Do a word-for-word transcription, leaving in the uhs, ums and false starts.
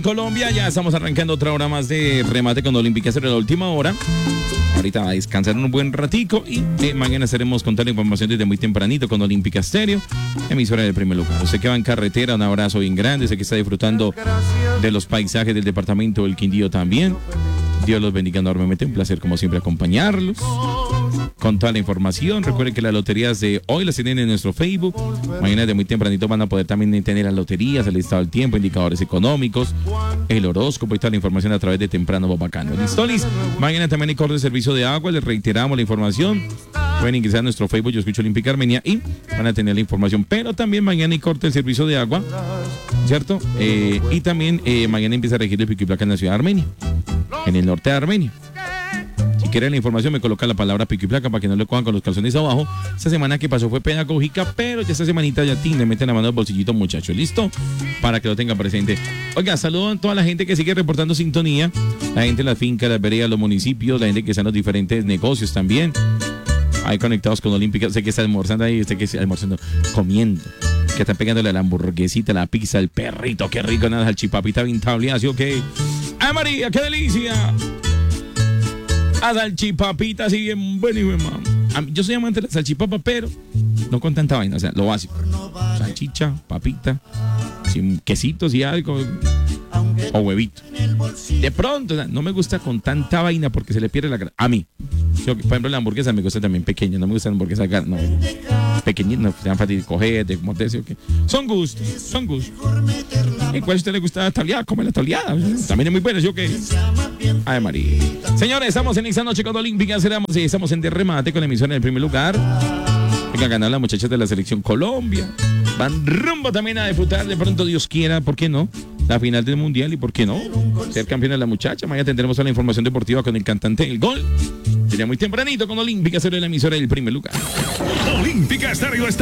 Colombia, ya estamos arrancando otra hora más de remate con Olímpica Estéreo, la última hora. Ahorita va a descansar un buen ratico y eh, mañana estaremos con toda la información desde muy tempranito con Olímpica Estéreo, emisora del primer lugar. Usted que va en carretera, un abrazo bien grande, sé que está disfrutando de los paisajes del departamento del Quindío también. Dios los bendiga enormemente, un placer como siempre acompañarlos con toda la información. Recuerden que las loterías de hoy las tienen en nuestro Facebook. Mañana de muy tempranito van a poder también tener las loterías, el estado del tiempo, indicadores económicos, el horóscopo y toda la información a través de Temprano Bobacano. ¿Listo, Liz? Mañana también hay corte de servicio de agua, les reiteramos la información. Pueden ingresar a nuestro Facebook, Yo Escucho Olímpica Armenia, y van a tener la información. Pero también mañana hay corte de servicio de agua, ¿cierto? Eh, y también eh, mañana empieza a regir el pico y placa en la ciudad de Armenia, en el norte de Armenia. Si quieren la información, me colocan la palabra pico y placa para que no le cojan con los calzones abajo. Esta semana que pasó fue pedagógica, pero ya esta semanita ya tin, le meten la mano al bolsillito, muchachos. ¿Listo? Para que lo tengan presente. Oiga, saludo a toda la gente que sigue reportando sintonía. La gente en las fincas, las veredas, los municipios, la gente que está en los diferentes negocios también. Ahí conectados con Olímpica. Sé que está almorzando ahí, sé que está almorzando, comiendo. Que están pegándole a la hamburguesita, la pizza, el perrito, qué rico, nada, el chipapita bien tableado, ¿sí o qué? ¡Ay, María, qué delicia! A salchipapita así bien bueno y bien, mamá. Yo soy amante de la salchipapa, pero no con tanta vaina, o sea, lo básico. Salchicha, papita, sin quesitos y algo, o huevito. De pronto, o sea, no me gusta con tanta vaina porque se le pierde la grasa. A mí. Yo, por ejemplo, la hamburguesa me gusta también pequeña, no me gusta la hamburguesa no, pequeñita, no, sean fáciles de coger, de morderse, okay. Son gustos, son gustos. ¿Y cuál a usted le gusta la tableada? Come la tableada, también es muy buena, ¿sí o qué? Ay, María. Señores, estamos en esta noche con Olímpica, estamos en de remate con la emisión en el primer lugar. Venga a ganar las muchachas de la selección Colombia. Van rumbo también a disfrutar, de pronto Dios quiera, ¿por qué no? La final del mundial y ¿por qué no? Ser campeona de la muchacha. Mañana tendremos toda la información deportiva con el cantante del gol. Sería muy tempranito con Olímpica, ser la emisora del primer lugar. Olímpica Estéreo está